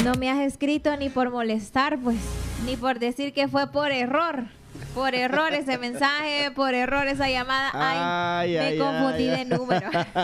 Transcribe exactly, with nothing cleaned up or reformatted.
No me has escrito ni por molestar, pues, ni por decir que fue por error. Por error ese mensaje, por error esa llamada. Ay, Ay, me ay, confundí ay, de número.